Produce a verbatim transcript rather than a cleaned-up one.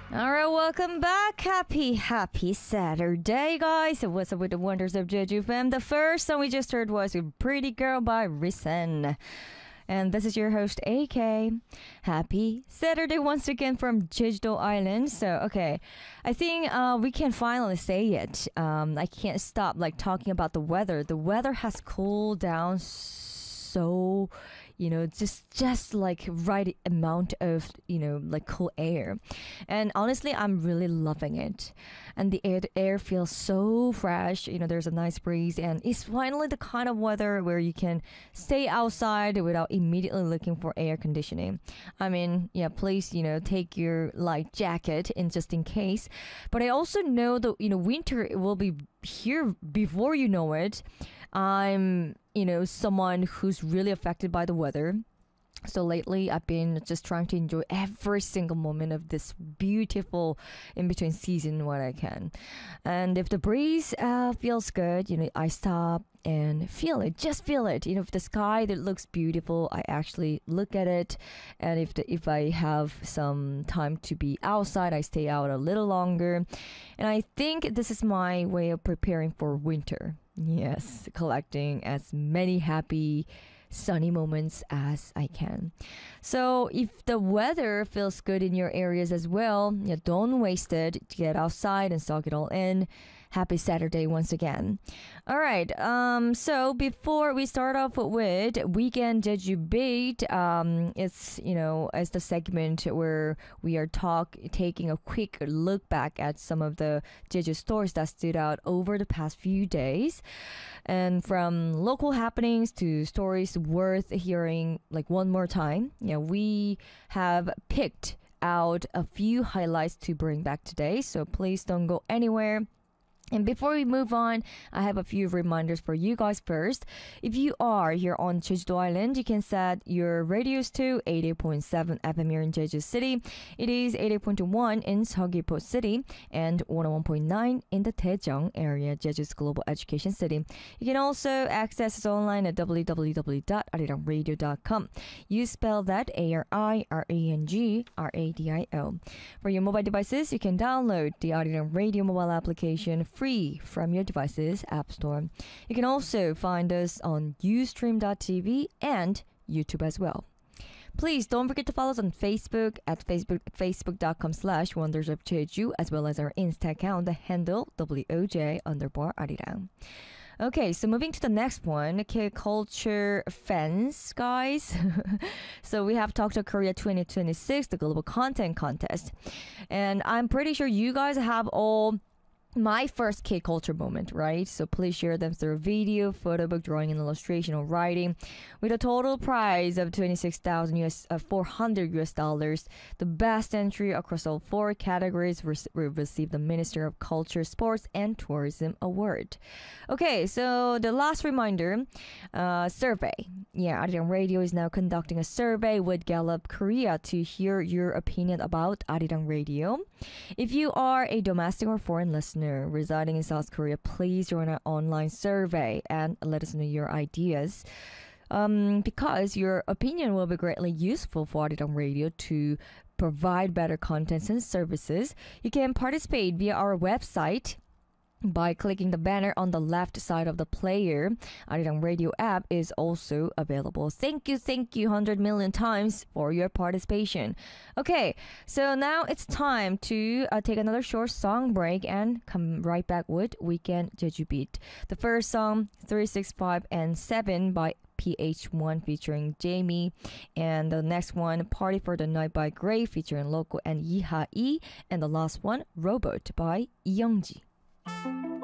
All right, welcome back. Happy, happy Saturday, guys. So what's up with the wonders of Jeju Fam? The first song we just heard was Pretty Girl by Risen. And this is your host, A K. Happy Saturday once again from Jeju Island. So, okay, I think uh, we can finally say it. Um, I can't stop like talking about the weather. The weather has cooled down so, you know, just just like right amount of, you know, like cool air. And honestly, I'm really loving it. And the air, the air feels so fresh. You know, there's a nice breeze, and it's finally the kind of weather where you can stay outside without immediately looking for air conditioning. I mean, yeah, please, you know, take your light jacket in just in case. But I also know that, you know, winter will be here before you know it. I'm, you know, someone who's really affected by the weather. So lately, I've been just trying to enjoy every single moment of this beautiful in between season when I can. And if the breeze uh, feels good, you know, I stop and feel it, just feel it. You know, if the sky that looks beautiful, I actually look at it. And if the, if I have some time to be outside, I stay out a little longer. And I think this is my way of preparing for winter. Yes, collecting as many happy sunny moments as I can. So if the weather feels good in your areas as well, yeah, don't waste it. Get outside and soak it all in. Happy Saturday once again. All right. Um. So before we start off with Weekend Jeju Beat, um, it's, you know, as the segment where we are talk taking a quick look back at some of the Jeju stores that stood out over the past few days, and from local happenings to stories worth hearing like one more time. Yeah, we have picked out a few highlights to bring back today. So please don't go anywhere. And before we move on, I have a few reminders for you guys first. If you are here on Jeju Island, you can set your radios to eighty point seven F M here in Jeju City. It is eighty point one in Seogwipo City and one oh one point nine in the Daejeong area, Jeju's global education city. You can also access us online at w w w dot arirangradio dot com. You spell that A R I R A N G R A D I O. For your mobile devices, you can download the Arirang Radio mobile application free from your device's app store. You can also find us on ustream dot t v and YouTube as well. Please don't forget to follow us on Facebook at facebook facebook.com slash wonders of Jeju, as well as our Insta account, the handle W O J underbar Arirang. Okay, so moving to the next one, K-Culture fans, guys. So we have Talk to Korea twenty twenty-six, the global content contest. And I'm pretty sure you guys have all my first K-culture moment, right? So please share them through video, photo book, drawing, and illustration or writing. With a total prize of twenty-six thousand U S, uh, four hundred U S dollars, the best entry across all four categories will receive the Minister of Culture, Sports, and Tourism Award. Okay, so the last reminder, uh, survey. Yeah, Arirang Radio is now conducting a survey with Gallup Korea to hear your opinion about Arirang Radio. If you are a domestic or foreign listener residing in South Korea, please join our online survey and let us know your ideas. Um, because your opinion will be greatly useful for Arirang Radio to provide better contents and services. You can participate via our website by clicking the banner on the left side of the player. Arirang Radio app is also available. Thank you, thank you, one hundred million times for your participation. Okay, so now it's time to uh, take another short song break and come right back with Weekend Jeju Beat. The first song, three six five and seven by P H one featuring Jamie, and the next one, Party for the Night by Gray featuring Loco and Yiha E, and the last one, Robot by Youngji.